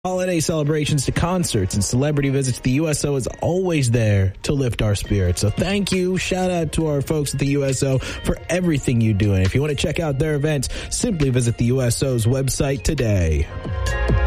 holiday celebrations to concerts and celebrity visits, the USO is always there to lift our spirits. So thank you. Shout out to our folks at the USO for everything you do. And if you want to check out their events, simply visit the USO's website today.